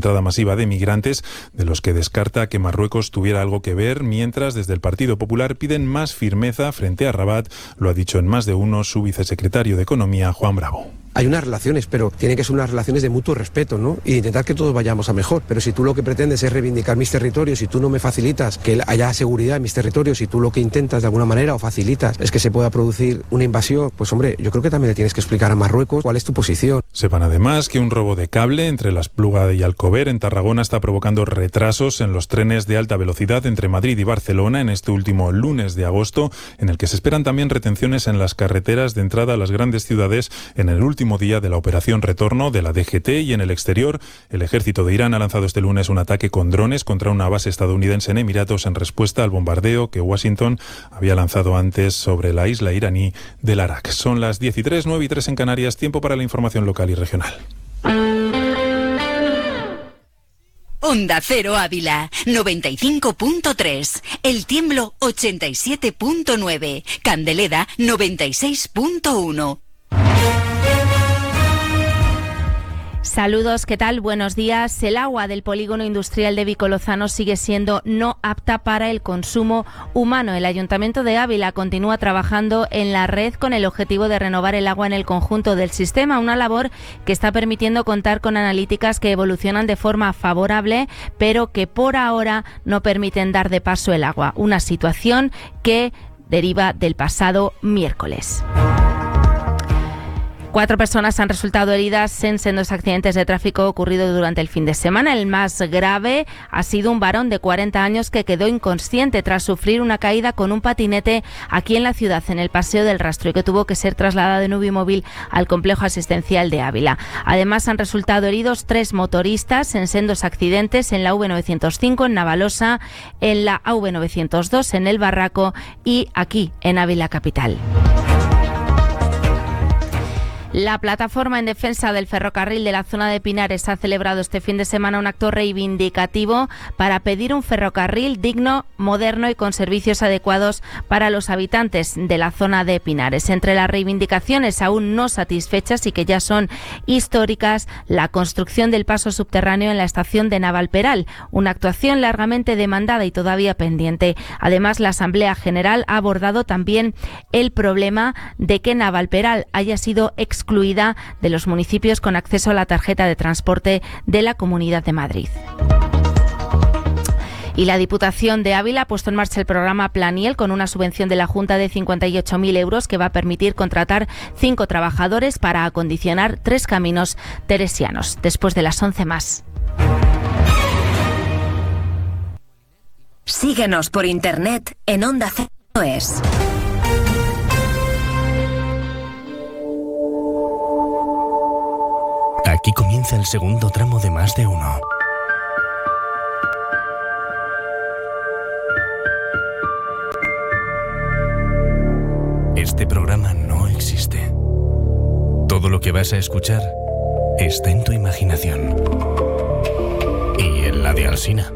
entrada masiva de migrantes, de los que descarta que Marruecos tuviera algo que ver, mientras desde el Partido Popular piden más firmeza frente a Rabat. Lo ha dicho en más de uno su vicesecretario de Economía, Juan Bravo. Hay unas relaciones, pero tienen que ser unas relaciones de mutuo respeto, ¿no? Y intentar que todos vayamos a mejor. Pero si tú lo que pretendes es reivindicar mis territorios, si tú no me facilitas que haya seguridad en mis territorios, si tú lo que intentas de alguna manera o facilitas es que se pueda producir una invasión, pues hombre, yo creo que también le tienes que explicar a Marruecos cuál es tu posición. Sepan además que un robo de cable entre La Espluga y Alcover en Tarragona está provocando retrasos en los trenes de alta velocidad entre Madrid y Barcelona en este último lunes de agosto, en el que se esperan también retenciones en las carreteras de entrada a las grandes ciudades en el último día de la operación retorno de la DGT. Y en el exterior, el ejército de Irán ha lanzado este lunes un ataque con drones contra una base estadounidense en Emiratos en respuesta al bombardeo que Washington había lanzado antes sobre la isla iraní del Arak. Son las 10:03, 9:03 en Canarias, tiempo para la información local y regional. Onda Cero Ávila, 95.3, El Tiemblo 87.9, Candeleda 96.1. Saludos, ¿qué tal? Buenos días. El agua del polígono industrial de Vicolozano sigue siendo no apta para el consumo humano. El Ayuntamiento de Ávila continúa trabajando en la red con el objetivo de renovar el agua en el conjunto del sistema, una labor que está permitiendo contar con analíticas que evolucionan de forma favorable, pero que por ahora no permiten dar de paso el agua. Una situación que deriva del pasado miércoles. 4 personas han resultado heridas en sendos accidentes de tráfico ocurridos durante el fin de semana. El más grave ha sido un varón de 40 años que quedó inconsciente tras sufrir una caída con un patinete aquí en la ciudad, en el Paseo del Rastro, y que tuvo que ser trasladado en UBI al complejo asistencial de Ávila. Además, han resultado heridos 3 motoristas en sendos accidentes en la V905, en Navalosa, en la AV902, en El Barraco y aquí en Ávila capital. La plataforma en defensa del ferrocarril de la zona de Pinares ha celebrado este fin de semana un acto reivindicativo para pedir un ferrocarril digno, moderno y con servicios adecuados para los habitantes de la zona de Pinares. Entre las reivindicaciones aún no satisfechas y que ya son históricas, la construcción del paso subterráneo en la estación de Navalperal, una actuación largamente demandada y todavía pendiente. Además, la Asamblea General ha abordado también el problema de que Navalperal haya sido excluida de los municipios con acceso a la tarjeta de transporte de la Comunidad de Madrid. Y la Diputación de Ávila ha puesto en marcha el programa Planiel con una subvención de la Junta de 58.000 euros que va a permitir contratar 5 trabajadores para acondicionar 3 caminos teresianos. Después de las 11 más. Síguenos por internet en OndaCero.es. Aquí comienza el segundo tramo de Más de Uno. Este programa no existe. Todo lo que vas a escuchar está en tu imaginación. Y en la de Alsina.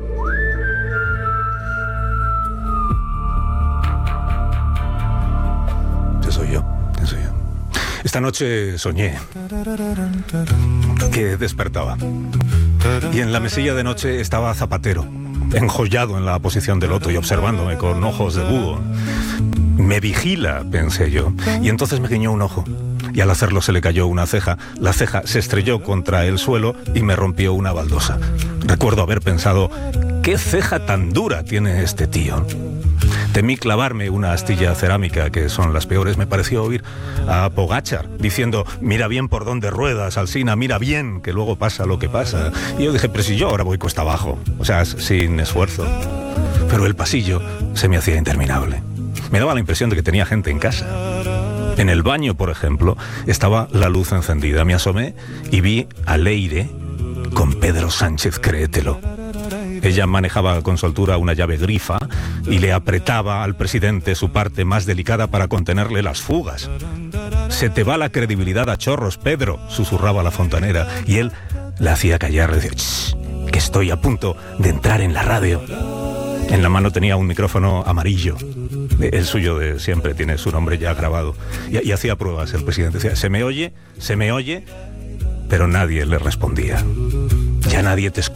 Soy yo. Esta noche soñé que despertaba y en la mesilla de noche estaba Zapatero, enjollado en la posición del loto y observándome con ojos de búho. Me vigila, pensé yo, y entonces me guiñó un ojo. Y al hacerlo se le cayó una ceja. La ceja se estrelló contra el suelo y me rompió una baldosa. Recuerdo haber pensado, ¿qué ceja tan dura tiene este tío? Temí clavarme una astilla cerámica, que son las peores. Me pareció oír a Pogačar diciendo, mira bien por dónde ruedas, Alsina, mira bien, que luego pasa lo que pasa. Y yo dije, pero si yo ahora voy cuesta abajo, o sea, sin esfuerzo. Pero el pasillo se me hacía interminable. Me daba la impresión de que tenía gente en casa. En el baño, por ejemplo, estaba la luz encendida. Me asomé y vi a Leire con Pedro Sánchez, créetelo. Ella manejaba con soltura una llave grifa y le apretaba al presidente su parte más delicada para contenerle las fugas. Se te va la credibilidad a chorros, Pedro, susurraba la fontanera, y él la hacía callar, le decía, shh, que estoy a punto de entrar en la radio. En la mano tenía un micrófono amarillo, el suyo de siempre, tiene su nombre ya grabado, y hacía pruebas el presidente, decía, se me oye, pero nadie le respondía. Ya nadie te escucha.